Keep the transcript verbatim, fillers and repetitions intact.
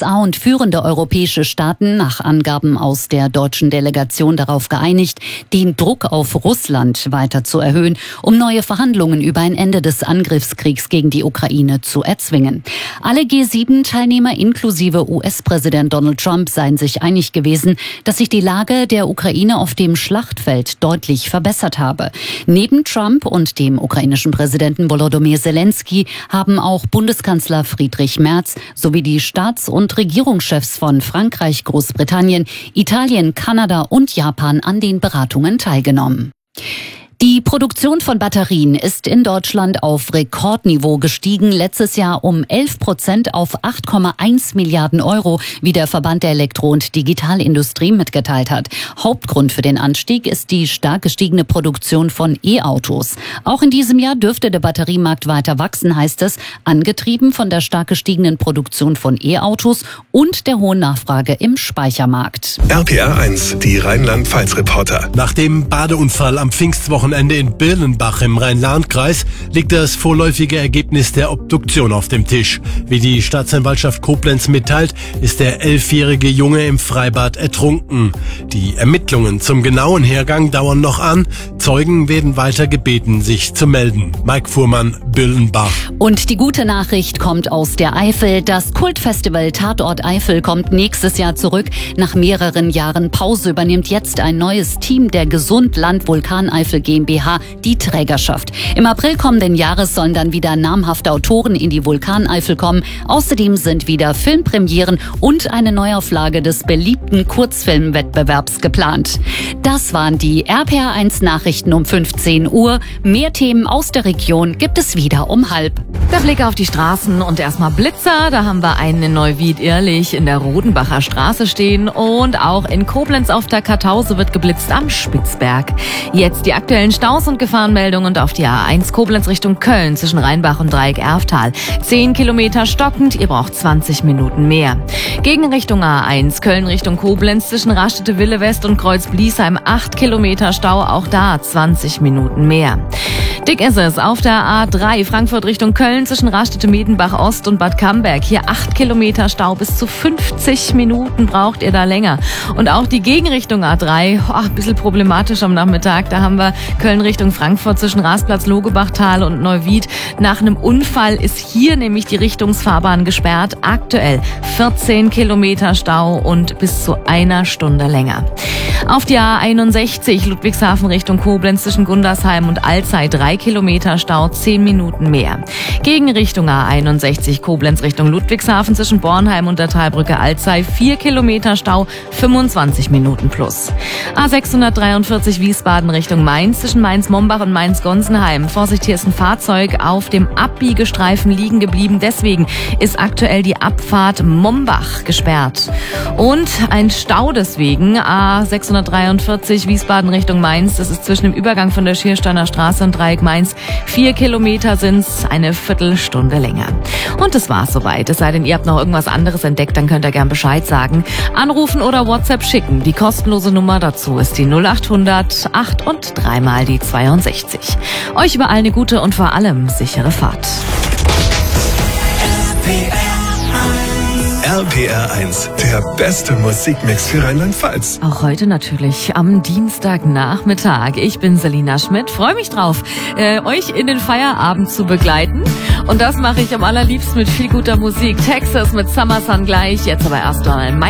S A und führende europäische Staaten nach Angaben aus der deutschen Delegation darauf geeinigt, den Druck auf Russland weiter zu erhöhen, um neue Verhandlungen über ein Ende des Angriffskriegs gegen die Ukraine zu erzwingen. Alle G sieben Teilnehmer inklusive U S-Präsident Donald Trump seien sich einig gewesen, dass sich die Lage der Ukraine auf dem Schlachtfeld deutlich verbessert habe. Neben Trump und dem ukrainischen Präsidenten Volodymyr Zelensky haben auch Bundeskanzler Friedrich Merz sowie die Staats- und Regierungschefs von Frankreich, Großbritannien, Italien, Kanada und Japan an den Beratungen teilgenommen. Die Produktion von Batterien ist in Deutschland auf Rekordniveau gestiegen, letztes Jahr um elf Prozent auf acht Komma eins Milliarden Euro, wie der Verband der Elektro- und Digitalindustrie mitgeteilt hat. Hauptgrund für den Anstieg ist die stark gestiegene Produktion von E-Autos. Auch in diesem Jahr dürfte der Batteriemarkt weiter wachsen, heißt es, angetrieben von der stark gestiegenen Produktion von E-Autos und der hohen Nachfrage im Speichermarkt. R P R eins, die Rheinland-Pfalz-Reporter. Nach dem Badeunfall am Pfingstwochenende in Birlenbach im Rhein-Lahn-Kreis liegt das vorläufige Ergebnis der Obduktion auf dem Tisch. Wie die Staatsanwaltschaft Koblenz mitteilt, ist der elfjährige Junge im Freibad ertrunken. Die Ermittlungen zum genauen Hergang dauern noch an. Zeugen werden weiter gebeten, sich zu melden. Mike Fuhrmann, Birlenbach. Und die gute Nachricht kommt aus der Eifel. Das Kultfestival Tatort Eifel kommt nächstes Jahr zurück. Nach mehreren Jahren Pause übernimmt jetzt ein neues Team der Gesundland Vulkan Eifel GmbH die Trägerschaft. Im April kommenden Jahres sollen dann wieder namhafte Autoren in die Vulkaneifel kommen. Außerdem sind wieder Filmpremieren und eine Neuauflage des beliebten Kurzfilmwettbewerbs geplant. Das waren die R P R eins Nachrichten um fünfzehn Uhr. Mehr Themen aus der Region gibt es wieder um halb. Der Blick auf die Straßen und erstmal Blitzer. Da haben wir einen in Neuwied-Irlich in der Rodenbacher Straße stehen und auch in Koblenz auf der Kartause wird geblitzt am Spitzberg. Jetzt die aktuellen Staus und Gefahrenmeldungen und auf die A eins Koblenz Richtung Köln zwischen Rheinbach und Dreieck-Erftal. zehn Kilometer stockend, ihr braucht zwanzig Minuten mehr. Gegen Richtung A eins Köln Richtung Koblenz zwischen Rastede-Wille West und Kreuz-Bliesheim acht Kilometer Stau, auch da zwanzig Minuten mehr. Dick ist es auf der A drei Frankfurt Richtung Köln zwischen Rastede-Medenbach Ost und Bad Camberg. Hier acht Kilometer Stau, bis zu fünfzig Minuten braucht ihr da länger. Und auch die Gegenrichtung A drei, oh, ein bisschen problematisch am Nachmittag. Da haben wir Köln Richtung Frankfurt zwischen Rasplatz, Logebachtal und Neuwied. Nach einem Unfall ist hier nämlich die Richtungsfahrbahn gesperrt. Aktuell vierzehn Kilometer Stau und bis zu einer Stunde länger. Auf die A einundsechzig Ludwigshafen Richtung Koblenz zwischen Gundersheim und Alzey drei Kilometer Stau, zehn Minuten mehr. Gegen Richtung A einundsechzig Koblenz Richtung Ludwigshafen zwischen Bornheim und der Talbrücke Alzey vier Kilometer Stau, fünfundzwanzig Minuten plus. A sechshundertdreiundvierzig Wiesbaden Richtung Mainz zwischen Mainz-Mombach und Mainz-Gonsenheim. Vorsicht, hier ist ein Fahrzeug auf dem Abbiegestreifen liegen geblieben. Deswegen ist aktuell die Abfahrt Mombach gesperrt. Und ein Stau deswegen. A sechshundertdreiundvierzig Wiesbaden Richtung Mainz. Das ist zwischen dem Übergang von der Schiersteiner Straße und Dreieck Mainz. Vier Kilometer sind's, eine Viertelstunde länger. Und das war's soweit. Es sei denn, ihr habt noch irgendwas anderes entdeckt, dann könnt ihr gern Bescheid sagen. Anrufen oder WhatsApp schicken. Die kostenlose Nummer dazu ist die null achthundert acht und dreimal die zweiundsechzig. Euch überall eine gute und vor allem sichere Fahrt. R P R eins, der beste Musikmix für Rheinland-Pfalz. Auch heute natürlich am Dienstagnachmittag. Ich bin Selina Schmidt, freue mich drauf, äh, euch in den Feierabend zu begleiten. Und das mache ich am allerliebsten mit viel guter Musik. Texas mit Summer Sun gleich. Jetzt aber erst mal Mike